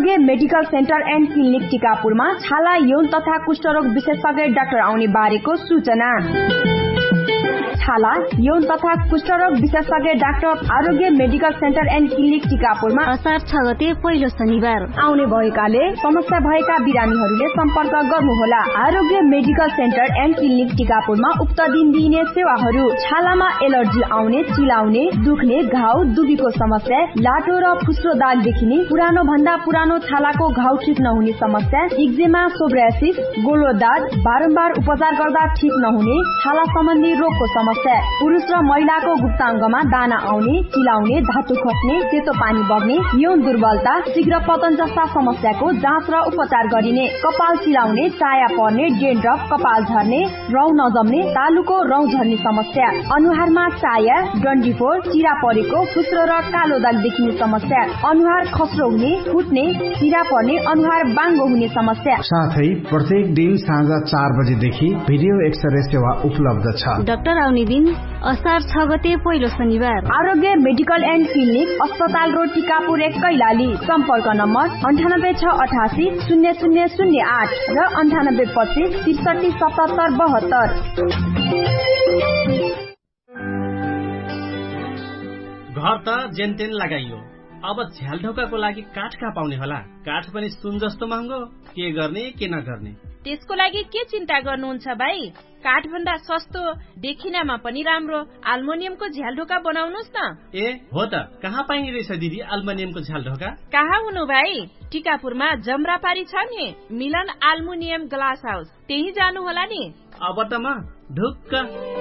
Aarogya medical centre and clinic टिकापुरमा छाला यौन तथा कुष्ठरोग विशेषज्ञ डाक्टर आउने बारेको सूचना। छाला यौन तथा कुष्ठरोग विशेषज्ञ doctor Aarogya medical centre and clinic टिकापुरमा असार 6 गते पहिलो शनिबार आउने भएकाले समस्या भएका बिरामीहरूले सम्पर्क गर्नुहोला। आरोग्य मेडिकल सेन्टर एन्ड क्लिनिक टिकापुरमा उक्त दिन दिइने सेवाहरू: छालामा एलर्जी आउने, चिलाउने, दुख्ने, घाउ, दुबीको समस्या, लाटो र फुस्रो दाग देखिने, पुरानो भन्दा पुरानो छालाको घाउ ठिक नहुने समस्या, एक्जेमा, सोब्रासिस, गोलो दाग, बारम्बार उपचार गर्दा ठिक नहुने छाला सम्बन्धी रोगको समस्या, पुरुष र महिलाको गुप्ताङ्गमा दाना आउने, चिलाउने, धातु खस्ने, सेतो पानी बग्ने, यौन दुर्बलता, शीघ्र पतन जस्ता समस्याको जाँच र उपचार गरिने, कपाल चिलाउने, चाया पर्ने, डेन्ड्रफ, कपाल झर्ने, रौँ नजम्ने, तालुको रौँ झर्ने समस्या, अनुहारमा चाया, डन्डीफोर, चिरा परेको, फुस्रो र कालो दाग देखिने समस्या, अनुहार खस्रो हुने, फुट्ने, चिरा पर्ने, अनुहार बाङ्गो हुने समस्या। साथै प्रत्येक दिन साँझ 4 बजेदेखि भिडियो एक्सरे सेवा उपलब्ध छ। डाक्टर आउने दिन असार 6 गते पहिलो शनिबार। आरोग्य मेडिकल एन्ड क्लिनिक, अस्पताल रोड, टिकापुर 1, कैलाली। सम्पर्क नम्बर 9868 0008 र 9825 63 77 72। घर त जेनतेन लगाइयो, अब झ्यालढोकाको लागि काठ कहाँ पाउने होला? काठ पनि सुन जस्तो महँगो, के गर्ने के नगर्ने? त्यसको लागि के चिन्ता गर्नुहुन्छ भाइ? काठ भन्दा सस्तो, देखिनमा पनि राम्रो आल्मुनियमको झ्यालढोका बनाउनुस् न। ए हो त, कहाँ पाइने रहेछ दिदी आल्मुनियमको झ्यालढोका? कहाँ हुनु भाइ, टिकापुरमा जमरापारी छ नि मिलन आल्मुनियम ग्लास हाउस, त्यही जानु होला नि। अब त म ढुक्क।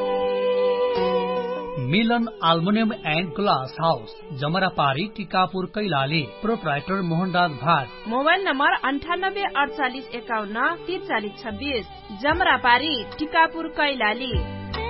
मिलन aluminium and glass house, जमरापारी, Tikapur, Kailali. Proprietor Mohanraj Bhat. Mobile number 98 48 51 43 26। जमरापारी, Tikapur, Kailali.